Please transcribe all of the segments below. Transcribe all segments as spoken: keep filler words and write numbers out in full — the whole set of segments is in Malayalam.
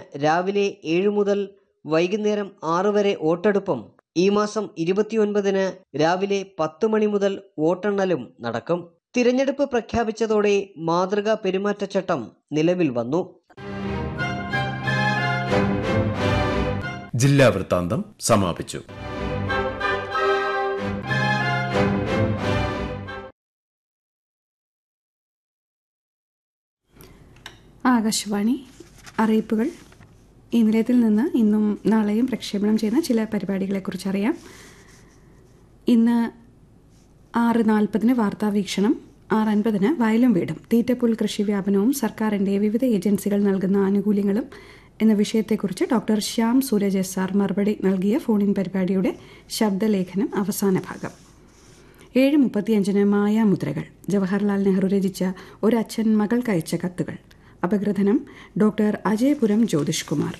രാവിലെ ഏഴ് മുതൽ വൈകുന്നേരം ആറ് വരെ വോട്ടെടുപ്പും ഈ മാസം ഇരുപത്തിയൊൻപതിന് രാവിലെ പത്ത് മണി മുതൽ വോട്ടെണ്ണലും നടക്കും. തിരഞ്ഞെടുപ്പ് പ്രഖ്യാപിച്ചതോടെ മാതൃകാ പെരുമാറ്റച്ചട്ടം നിലവിൽ വന്നു. ജില്ലാ വൃത്താന്തം സമാപിച്ചു. ആകാശവാണി അറിയിപ്പുകൾ. ഈ നിലയത്തിൽ നിന്ന് ഇന്നും നാളെയും പ്രക്ഷേപണം ചെയ്യുന്ന ചില പരിപാടികളെക്കുറിച്ച് അറിയാം. ഇന്ന് ആറ് നാൽപ്പതിന് വാർത്താവീക്ഷണം, ആറ് അൻപതിന് വയലും വീടും തീറ്റപ്പുൽ കൃഷി വ്യാപനവും സർക്കാരിൻ്റെ വിവിധ ഏജൻസികൾ നൽകുന്ന ആനുകൂല്യങ്ങളും എന്ന വിഷയത്തെക്കുറിച്ച് doctor Shyam Sooraj S R മറുപടി നൽകിയ ഫോണിൻ പരിപാടിയുടെ ശബ്ദലേഖനം അവസാന ഭാഗം. ഏഴ് മുപ്പത്തിയഞ്ചിന് മായാമുദ്രകൾ, ജവഹർലാൽ നെഹ്റു രചിച്ച ഒരു അച്ഛൻ മകൾക്കയച്ച കത്തുകൾ, അപഗ്രഥനം ഡോക്ടർ അജയപുരം ജ്യോതിഷ് കുമാർ.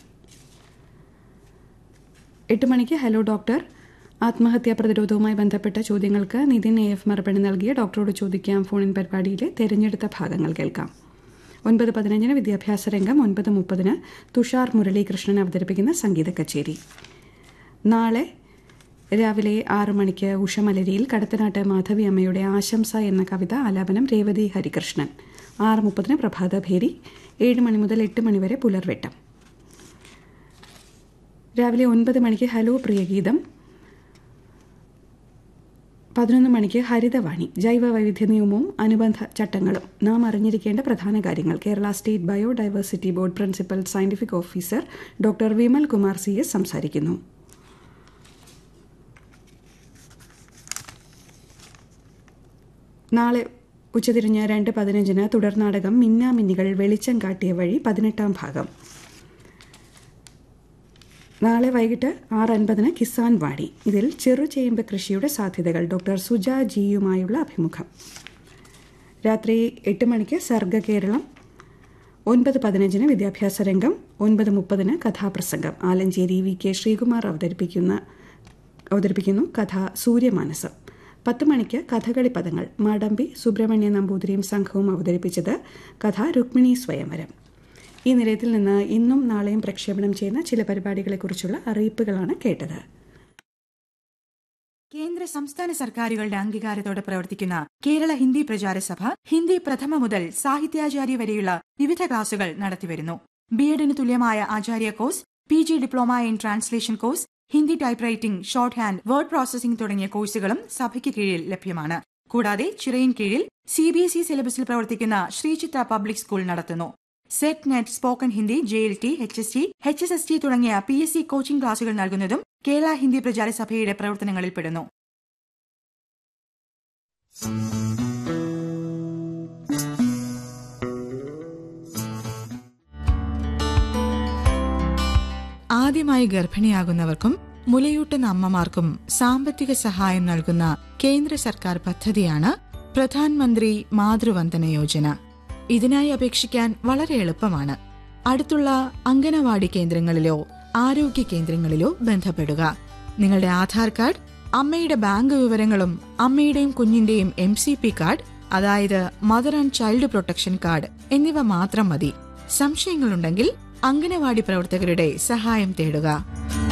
എട്ട് മണിക്ക് ഹലോ ഡോക്ടർ, ആത്മഹത്യാ പ്രതിരോധവുമായി ബന്ധപ്പെട്ട ചോദ്യങ്ങൾക്ക് നിതിൻ എ എഫ് മറുപടി നൽകിയ ഡോക്ടറോട് ചോദിക്കാം ഫോണിൻ പരിപാടിയിലെ തെരഞ്ഞെടുത്ത ഭാഗങ്ങൾ കേൾക്കാം. ഒൻപത് പതിനഞ്ചിന് വിദ്യാഭ്യാസ രംഗം, ഒൻപത് മുപ്പതിന് തുഷാർ മുരളീകൃഷ്ണൻ അവതരിപ്പിക്കുന്ന സംഗീത കച്ചേരി. നാളെ രാവിലെ ആറ് മണിക്ക് ഉഷമലരിയിൽ കടത്തനാട്ട് മാധവി അമ്മയുടെ ആശംസ എന്ന കവിത ആലാപനം രേവതി ഹരികൃഷ്ണൻ. ആറ് മുപ്പതിന് പ്രഭാതഭേരി, ഏഴ് മണി മുതൽ എട്ട് മണിവരെ പുലർവെട്ടം. രാവിലെ ഒൻപത് മണിക്ക് ഹലോ പ്രിയഗീതം, പതിനൊന്ന് മണിക്ക് ഹരിതവാണി, ജൈവ വൈവിധ്യ നിയമവും അനുബന്ധ ചട്ടങ്ങളും നാം അറിഞ്ഞിരിക്കേണ്ട പ്രധാന കാര്യങ്ങൾ, Kerala state biodiversity board principal scientific officer doctor Vimal Kumar C S സംസാരിക്കുന്നു. നാളെ ഉച്ചതിരിഞ്ഞ് രണ്ട് പതിനഞ്ചിന് തുടർനാടകം മിന്നാമിന്നികൾ വെളിച്ചം കാട്ടിയ വഴി പതിനെട്ടാം ഭാഗം. നാളെ വൈകിട്ട് ആറ് അൻപതിന് കിസാൻ വാണി, ഇതിൽ ചെറുചേമ്പ് കൃഷിയുടെ സാധ്യതകൾ ഡോക്ടർ സുജ ജിയുമായുള്ള അഭിമുഖം. രാത്രി എട്ട് മണിക്ക് സർഗകേരളം, ഒൻപത് പതിനഞ്ചിന് വിദ്യാഭ്യാസ രംഗം, ഒൻപത് മുപ്പതിന് കഥാപ്രസംഗം, ആലഞ്ചേരി വി കെ ശ്രീകുമാർ അവതരിപ്പിക്കുന്ന അവതരിപ്പിക്കുന്നു കഥ സൂര്യമാനസം. പത്ത് മണിക്ക് കഥകളി പദങ്ങൾ, മാടമ്പി സുബ്രഹ്മണ്യ നമ്പൂതിരിയും സംഘവും അവതരിപ്പിച്ചത് കഥ രുക്മിണി സ്വയംവരം. ഈ നിലയത്തിൽ നിന്ന് ഇന്നും നാളെയും പ്രക്ഷേപണം ചെയ്യുന്ന ചില പരിപാടികളെക്കുറിച്ചുള്ള അറിയിപ്പുകളാണ് കേട്ടത്. കേന്ദ്ര സംസ്ഥാന സർക്കാരുകളുടെ അംഗീകാരത്തോടെ പ്രവർത്തിക്കുന്ന കേരള ഹിന്ദി പ്രചാരസഭ ഹിന്ദി പ്രഥമ മുതൽ സാഹിത്യാചാര്യ വരെയുള്ള വിവിധ ക്ലാസുകൾ നടത്തിവരുന്നു. ബി എഡിന് തുല്യമായ ആചാര്യ course, P G diploma in translation course, Hindi type writing, short hand, word processing തുടങ്ങിയ കോഴ്സുകളും സഭയ്ക്ക് കീഴിൽ ലഭ്യമാണ്. കൂടാതെ ചിറയിൻ കീഴിൽ സി ബി എസ് ഇ സിലബസിൽ പ്രവർത്തിക്കുന്ന ശ്രീചിത്ര പബ്ലിക് സ്കൂൾ നടത്തുന്നു. Set, net, spoken Hindi, J L T, H S T, H S S T തുടങ്ങിയ പി എസ് സി കോച്ചിംഗ് ക്ലാസുകൾ നൽകുന്നതും കേരള ഹിന്ദി പ്രചാരസഭയുടെ പ്രവർത്തനങ്ങളിൽപ്പെടുന്നു. ആദ്യമായി ഗർഭിണിയാകുന്നവർക്കും മുലയൂട്ടുന്ന അമ്മമാർക്കും സാമ്പത്തിക സഹായം നൽകുന്ന കേന്ദ്ര സർക്കാർ പദ്ധതിയാണ് പ്രധാൻമന്ത്രി മാതൃവന്ദന യോജന. ഇതിനായി അപേക്ഷിക്കാൻ വളരെ എളുപ്പമാണ്. അടുത്തുള്ള അംഗനവാടി കേന്ദ്രങ്ങളിലോ ആരോഗ്യ കേന്ദ്രങ്ങളിലോ ബന്ധപ്പെടുക. നിങ്ങളുടെ ആധാർ കാർഡ്, അമ്മയുടെ ബാങ്ക് വിവരങ്ങളും അമ്മയുടെയും കുഞ്ഞിന്റെയും എം സി പി കാർഡ്, അതായത് mother and child protection card എന്നിവ മാത്രം മതി. സംശയങ്ങളുണ്ടെങ്കിൽ അംഗനവാടി പ്രവർത്തകരുടെ സഹായം തേടുക.